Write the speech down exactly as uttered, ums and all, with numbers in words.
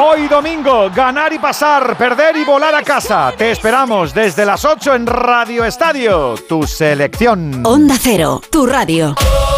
Hoy domingo, ganar y pasar, perder y volar a casa. Te esperamos desde las ocho en Radio Estadio, tu selección. Onda Cero, tu radio.